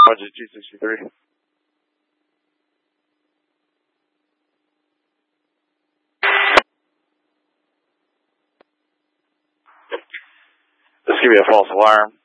Roger, 263. This could be a false alarm.